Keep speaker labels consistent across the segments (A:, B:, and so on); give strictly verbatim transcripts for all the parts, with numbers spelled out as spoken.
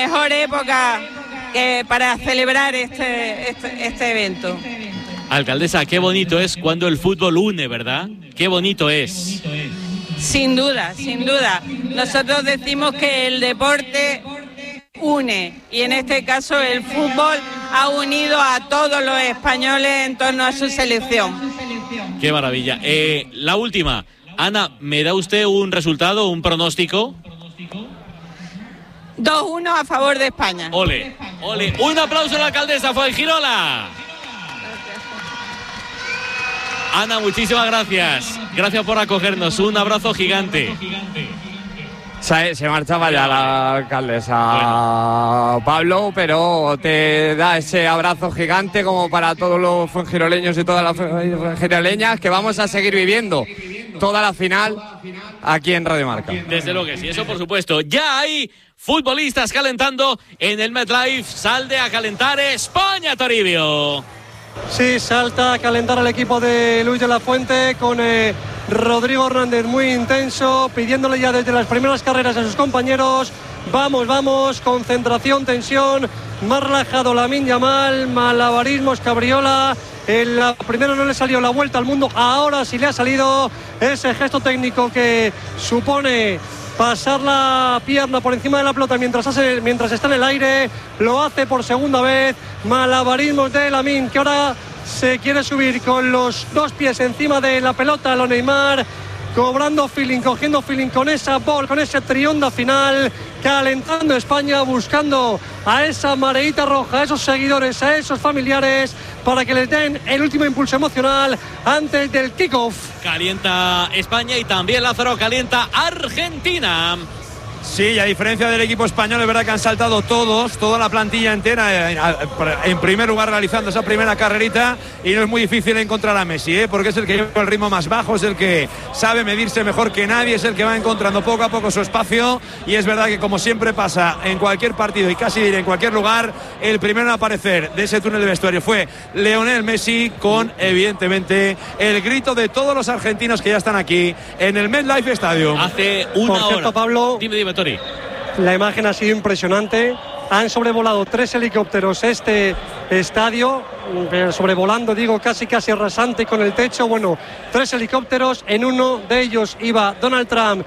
A: mejor época que para celebrar este, este, este evento.
B: Alcaldesa, qué bonito es cuando el fútbol une, ¿verdad? Qué bonito es.
A: Sin duda, sin duda. Nosotros decimos que el deporte une, y en este caso el fútbol ha unido a todos los españoles en torno a su selección.
B: Qué maravilla. Eh, la última. Ana, ¿me da usted un resultado, un pronóstico?
A: dos uno a favor de España.
B: Ole, ole. Un aplauso a la alcaldesa Fuengirola. Ana, muchísimas gracias. Gracias por acogernos. Un abrazo gigante.
C: Se, se marchaba ya la alcaldesa, bueno. Pablo, pero te da ese abrazo gigante como para todos los fuengiroleños y todas las fuengiroleñas, que vamos a seguir viviendo toda la final aquí en Radio Marca.
B: Desde luego que sí, eso por supuesto. Ya hay futbolistas calentando en el MetLife. Sale a calentar España, Toribio.
D: Sí, salta a calentar el equipo de Luis de la Fuente con eh, Rodrigo Hernández muy intenso, pidiéndole ya desde las primeras carreras a sus compañeros: vamos, vamos, concentración, tensión, más relajado Lamine Yamal, malabarismos, cabriola. En la primera no le salió la vuelta al mundo, ahora sí le ha salido ese gesto técnico que supone pasar la pierna por encima de la pelota mientras, hace, mientras está en el aire. Lo hace por segunda vez. Malabarismos de Lamine, que ahora se quiere subir con los dos pies encima de la pelota. Lo Neymar cobrando feeling, cogiendo feeling con esa ball, con ese trionda final, calentando España, buscando a esa mareita roja, a esos seguidores, a esos familiares, para que les den el último impulso emocional antes del kickoff.
B: Calienta España y también Lázaro, calienta Argentina.
E: Sí, y a diferencia del equipo español, es verdad que han saltado todos, toda la plantilla entera, en primer lugar realizando esa primera carrerita, y no es muy difícil encontrar a Messi, ¿eh? porque es el que lleva el ritmo más bajo, es el que sabe medirse mejor que nadie, es el que va encontrando poco a poco su espacio, y es verdad que, como siempre pasa en cualquier partido y casi diré en cualquier lugar, el primero en aparecer de ese túnel de vestuario fue Lionel Messi, con evidentemente el grito de todos los argentinos que ya están aquí en el MetLife Stadium.
B: Hace una
D: Por cierto,
B: hora.
D: Pablo,
B: dime, dime, Tori.
D: La imagen ha sido impresionante. Han sobrevolado tres helicópteros este estadio, sobrevolando, digo, casi casi rasante con el techo. Bueno, tres helicópteros. En uno de ellos iba Donald Trump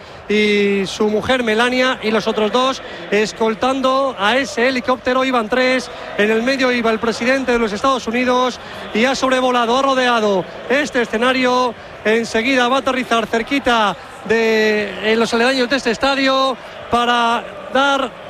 D: y su mujer Melania, y los otros dos escoltando a ese helicóptero. Iban tres. En el medio iba el presidente de los Estados Unidos, y ha sobrevolado, ha rodeado este escenario. Enseguida va a aterrizar cerquita de en los aledaños de este estadio para dar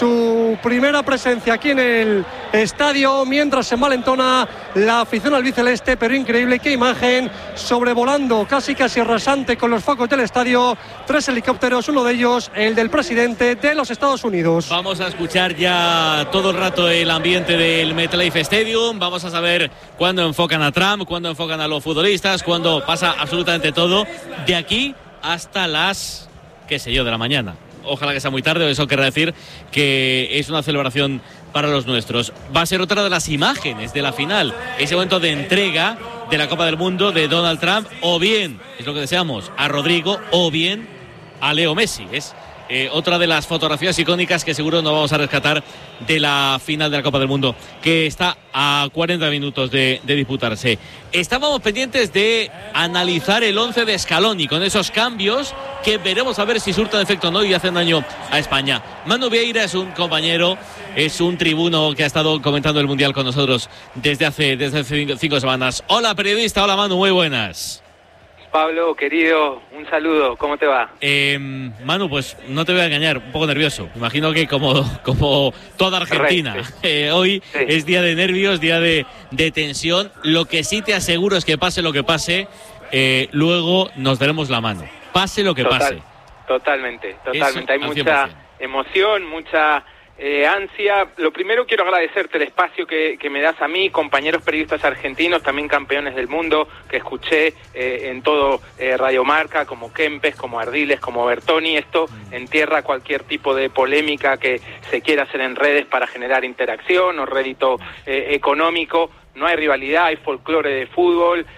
D: su primera presencia aquí en el estadio, mientras se envalentona la afición albiceleste. Pero increíble, qué imagen, sobrevolando casi casi rasante con los focos del estadio, tres helicópteros, uno de ellos el del presidente de los Estados Unidos.
B: Vamos a escuchar ya todo el rato el ambiente del MetLife Stadium. Vamos a saber cuándo enfocan a Trump, cuándo enfocan a los futbolistas, cuándo pasa absolutamente todo, de aquí hasta las, qué sé yo, de la mañana. Ojalá que sea muy tarde, eso querrá decir que es una celebración para los nuestros. Va a ser otra de las imágenes de la final, ese momento de entrega de la Copa del Mundo de Donald Trump, o bien, es lo que deseamos, a Rodrigo, o bien a Leo Messi. Es eh, otra de las fotografías icónicas que seguro no vamos a rescatar de la final de la Copa del Mundo, que está a cuarenta minutos de, de disputarse. Estábamos pendientes de analizar el once de Scaloni con esos cambios que veremos a ver si surtan efecto o no y hacen daño a España. Manu Vieira es un compañero, es un tribuno que ha estado comentando el Mundial con nosotros desde hace, desde hace cinco semanas. Hola, periodista. Hola, Manu, muy buenas.
F: Pablo, querido, un saludo, ¿cómo te va?
B: Eh, Manu, pues no te voy a engañar, un poco nervioso. Imagino que como, como toda Argentina, eh, hoy sí. Es día de nervios, día de, de tensión. Lo que sí te aseguro es que pase lo que pase, eh, luego nos daremos la mano. Pase lo que
F: Total,
B: pase.
F: Totalmente, totalmente.
B: Eso,
F: hay mucha emoción, mucha eh, ansia. Lo primero, quiero agradecerte el espacio que, que me das a mí, compañeros periodistas argentinos, también campeones del mundo, que escuché eh, en todo eh, Radio Marca, como Kempes, como Ardiles, como Bertoni. Esto entierra cualquier tipo de polémica que se quiera hacer en redes para generar interacción o rédito eh, económico. No hay rivalidad, hay folclore de fútbol.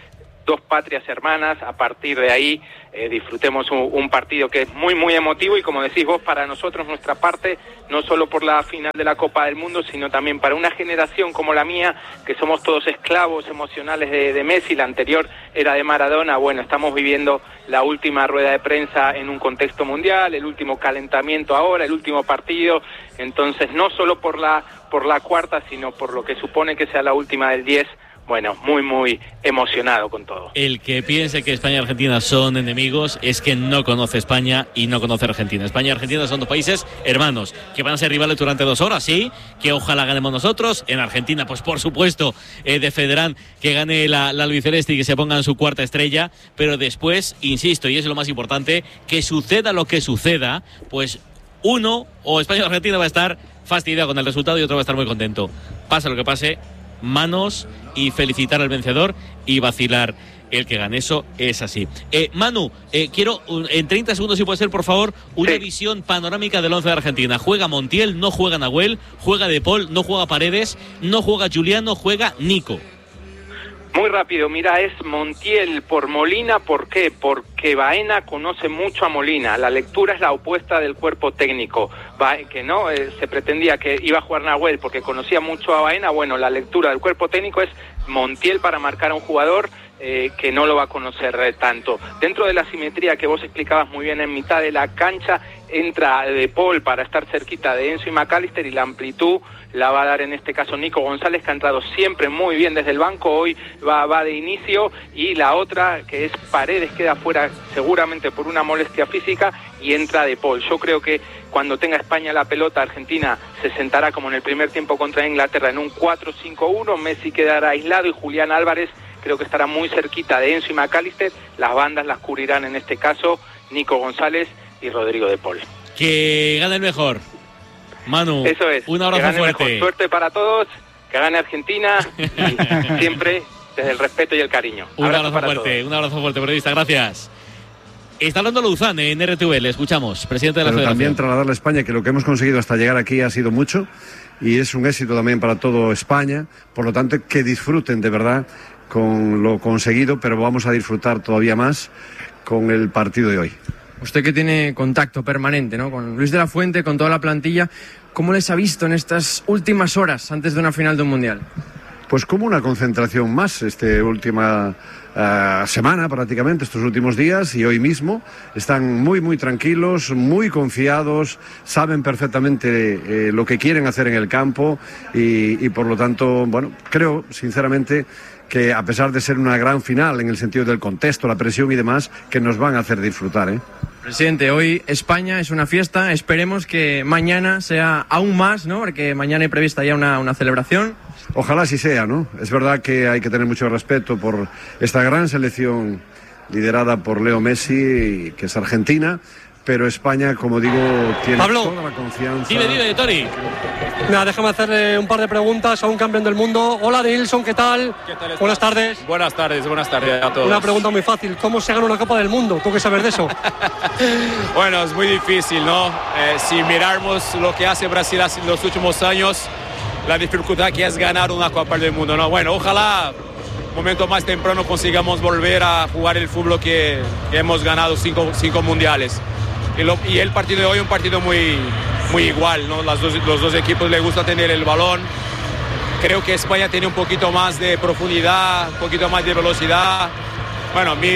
F: dos patrias hermanas. A partir de ahí eh, disfrutemos un, un partido que es muy muy emotivo y, como decís vos, para nosotros, nuestra parte, no solo por la final de la Copa del Mundo, sino también para una generación como la mía, que somos todos esclavos emocionales de, de Messi. La anterior era de Maradona. Bueno, estamos viviendo la última rueda de prensa en un contexto mundial, el último calentamiento ahora, el último partido. Entonces, no solo por la por la cuarta, sino por lo que supone que sea la última del diez. Bueno, muy, muy emocionado con todo.
B: El que piense que España y Argentina son enemigos es que no conoce España y no conoce Argentina. España y Argentina son dos países hermanos, que van a ser rivales durante dos horas, sí, que ojalá ganemos nosotros. En Argentina, pues por supuesto, eh, defenderán que gane la, la albiceleste y que se pongan su cuarta estrella, pero después, insisto, y es lo más importante, que suceda lo que suceda, pues uno, o España o Argentina, va a estar fastidiado con el resultado y otro va a estar muy contento. Pase lo que pase, manos y felicitar al vencedor y vacilar el que gane. Eso es así. Eh, Manu, eh, quiero un, en treinta segundos, si puede ser, por favor, una sí. visión panorámica del once de Argentina. Juega Montiel, no juega Nahuel, juega De Paul, no juega Paredes, no juega Juliano, juega Nico.
F: Muy rápido, mira, es Montiel por Molina. ¿Por qué? Porque Baena conoce mucho a Molina. La lectura es la opuesta del cuerpo técnico. Ba- que no eh, se pretendía que iba a jugar Nahuel porque conocía mucho a Baena. Bueno, la lectura del cuerpo técnico es Montiel para marcar a un jugador eh, que no lo va a conocer eh, tanto. Dentro de la simetría que vos explicabas muy bien, en mitad de la cancha entra De Paul para estar cerquita de Enzo y McAllister, y la amplitud la va a dar en este caso Nico González, que ha entrado siempre muy bien desde el banco. Hoy va, va de inicio. Y la otra, que es Paredes, queda fuera seguramente por una molestia física, y entra De Paul. Yo creo que cuando tenga España la pelota, Argentina se sentará como en el primer tiempo contra Inglaterra en un cuatro cinco uno. Messi quedará aislado y Julián Álvarez creo que estará muy cerquita de Enzo y McAllister. Las bandas las cubrirán en este caso Nico González y Rodrigo De Paul.
B: Que gane el mejor. Manu,
F: eso es,
B: un abrazo fuerte.
F: Mejor. Suerte para todos, que gane Argentina, y siempre desde el respeto y el cariño.
B: Un abrazo, abrazo fuerte, todos. Un abrazo fuerte, periodista, gracias. Está hablando Louzán en R T V, le escuchamos, presidente de la
G: Pero
B: Federación.
G: También trasladarle a España que lo que hemos conseguido hasta llegar aquí ha sido mucho, y es un éxito también para todo España. Por lo tanto, que disfruten de verdad con lo conseguido, pero vamos a disfrutar todavía más con el partido de hoy.
H: Usted que tiene contacto permanente, ¿no?, con Luis de la Fuente, con toda la plantilla, ¿cómo les ha visto en estas últimas horas antes de una final de un mundial?
G: Pues como una concentración más, esta última uh, semana prácticamente, estos últimos días y hoy mismo. Están muy, muy tranquilos, muy confiados, saben perfectamente eh, lo que quieren hacer en el campo y, y por lo tanto, bueno, creo sinceramente que a pesar de ser una gran final en el sentido del contexto, la presión y demás, que nos van a hacer disfrutar, ¿eh?
H: Presidente, hoy España es una fiesta, esperemos que mañana sea aún más, ¿no?, porque mañana hay prevista ya una, una celebración.
G: Ojalá así sea, ¿no? Es verdad que hay que tener mucho respeto por esta gran selección liderada por Leo Messi, que es argentina, pero España, como digo, tiene
D: Pablo,
G: toda la confianza.
B: Dime, dime, Tori.
D: Nada, déjame hacerle un par de preguntas a un campeón del mundo. Hola, Nilsson, ¿qué tal?
I: ¿Qué tal?
D: Buenas tardes.
I: Buenas tardes, buenas tardes a todos.
D: Una pregunta muy fácil, ¿cómo se gana una Copa del Mundo? ¿Tú qué sabes de eso?
I: Bueno, es muy difícil, ¿no? Eh, si miramos lo que hace Brasil en los últimos años, la dificultad que es ganar una Copa del Mundo, ¿no? Bueno, ojalá un momento más temprano consigamos volver a jugar el fútbol que, que hemos ganado cinco, cinco mundiales. Y, lo, y el partido de hoy es un partido muy, muy igual, ¿no? Las dos, los dos equipos les gusta tener el balón. Creo que España tiene un poquito más de profundidad, un poquito más de velocidad. Bueno, mi,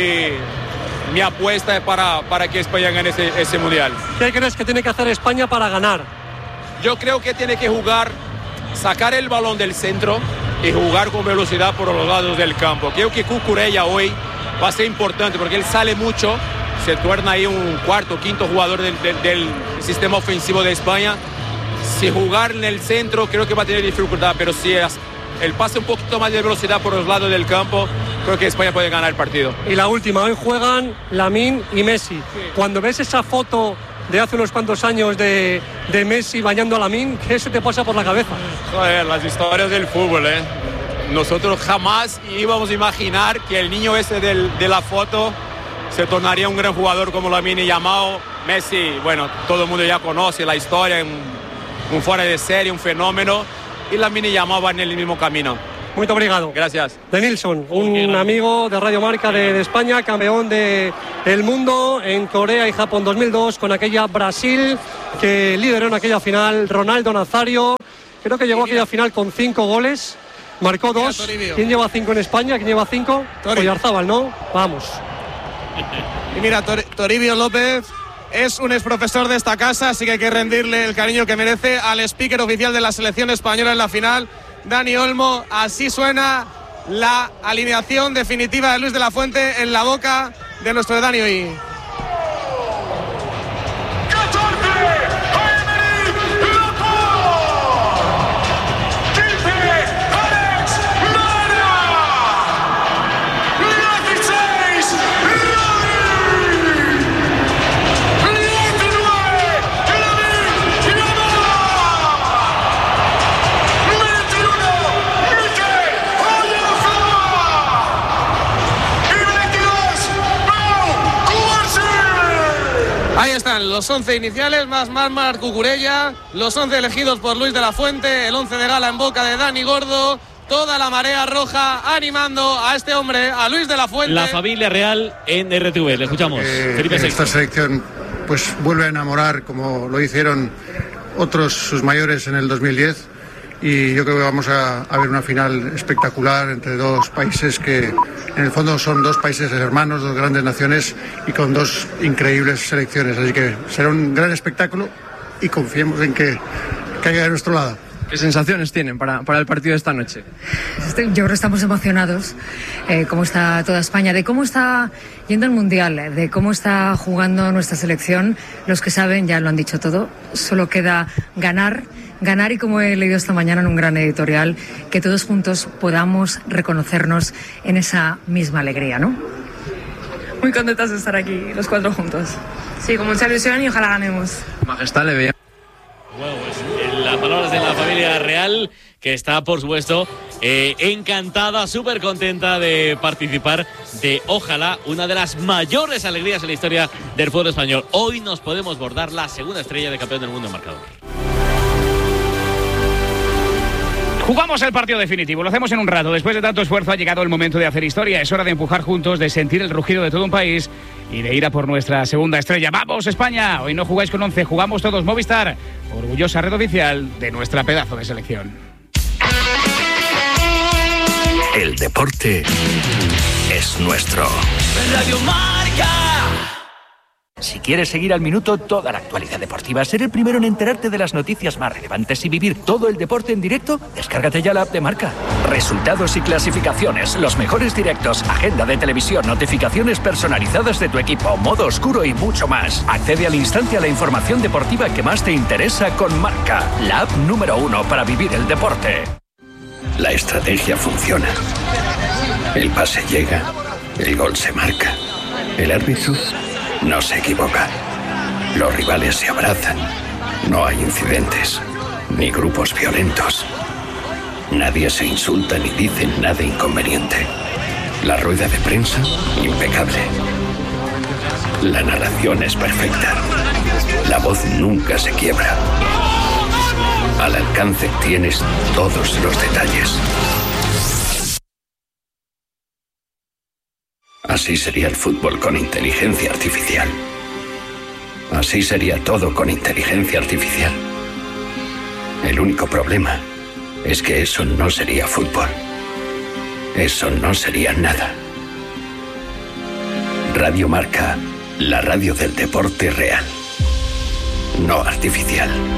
I: mi apuesta es para, para que España gane ese, ese mundial.
D: ¿Qué crees que tiene que hacer España para ganar?
I: Yo creo que tiene que jugar, sacar el balón del centro y jugar con velocidad por los lados del campo. Creo que Cucurella hoy va a ser importante porque él sale mucho, se torna ahí un cuarto, quinto jugador del, del, del sistema ofensivo de España. Si jugar en el centro creo que va a tener dificultad, pero si él pasa un poquito más de velocidad por los lados del campo, creo que España puede ganar el partido.
D: Y la última, hoy juegan Lamine y Messi. Sí. Cuando ves esa foto de hace unos cuantos años de, de Messi bañando a Lamine, ¿qué se te pasa por la cabeza?
I: Joder, las historias del fútbol, ¿eh? Nosotros jamás íbamos a imaginar que el niño ese del, de la foto se tornaría un gran jugador como Lamine Yamal. Messi, bueno, todo el mundo ya conoce la historia, un, un fuera de serie, un fenómeno, y Lamine Yamal va en el mismo camino.
D: Muy obrigado.
I: Gracias.
D: De Nilsson, un amigo de Radio Marca de, de España, campeón del de mundo en Corea y Japón dos mil dos, con aquella Brasil que lideró en aquella final, Ronaldo Nazario. Creo que llegó a aquella final con cinco goles, marcó dos. ¿Quién lleva cinco en España? ¿Quién lleva cinco? Oyarzábal, ¿no? Vamos.
J: Y mira, Tor- Toribio López es un exprofesor de esta casa, así que hay que rendirle el cariño que merece al speaker oficial de la selección española en la final, Dani Olmo. Así suena la alineación definitiva de Luis de la Fuente en la boca de nuestro Dani hoy. Ahí están los once iniciales, más Marmar Cucurella, los once elegidos por Luis de la Fuente, el once de gala en boca de Dani Gordo, toda la marea roja animando a este hombre, a Luis de la Fuente.
B: La familia real en R T V, le escuchamos.
K: Eh,
B: Felipe
K: Esta selección pues vuelve a enamorar como lo hicieron otros sus mayores en el dos mil diez. Y yo creo que vamos a, a ver una final espectacular entre dos países que en el fondo son dos países hermanos, dos grandes naciones y con dos increíbles selecciones. Así que será un gran espectáculo y confiemos en que caiga de nuestro lado.
H: ¿Qué sensaciones tienen para, para el partido de esta noche?
L: Yo creo que estamos emocionados, eh, cómo está toda España, de cómo está yendo el Mundial, de cómo está jugando nuestra selección. Los que saben ya lo han dicho todo, solo queda ganar. Ganar y, como he leído esta mañana en un gran editorial, que todos juntos podamos reconocernos en esa misma alegría, ¿no?
M: Muy contentas de estar aquí, los cuatro juntos. Sí, con mucha ilusión y ojalá ganemos.
H: Majestad, le veía.
B: Bueno, pues las palabras de la familia real, que está, por supuesto, eh, encantada, súper contenta de participar de, ojalá, una de las mayores alegrías en la historia del fútbol español. Hoy nos podemos bordar la segunda estrella de campeón del mundo en marcador.
N: Jugamos el partido definitivo, lo hacemos en un rato. Después de tanto esfuerzo ha llegado el momento de hacer historia. Es hora de empujar juntos, de sentir el rugido de todo un país y de ir a por nuestra segunda estrella. ¡Vamos, España! Hoy no jugáis con once, jugamos todos. Movistar, orgullosa red oficial de nuestra pedazo de selección.
O: El deporte es nuestro.
P: Radio Marca.
O: Si quieres seguir al minuto toda la actualidad deportiva, ser el primero en enterarte de las noticias más relevantes y vivir todo el deporte en directo, descárgate ya la app de Marca. Resultados y clasificaciones, los mejores directos, agenda de televisión, notificaciones personalizadas de tu equipo, modo oscuro y mucho más. Accede al instante a la información deportiva que más te interesa con Marca, la app número uno para vivir el deporte.
Q: La estrategia funciona. El pase llega, el gol se marca. El árbitro no se equivoca. Los rivales se abrazan. No hay incidentes, ni grupos violentos. Nadie se insulta ni dice nada inconveniente. La rueda de prensa, impecable. La narración es perfecta. La voz nunca se quiebra. Al alcance tienes todos los detalles. Así sería el fútbol con inteligencia artificial. Así sería todo con inteligencia artificial. El único problema es que eso no sería fútbol. Eso no sería nada. Radio Marca, la radio del deporte real, no artificial.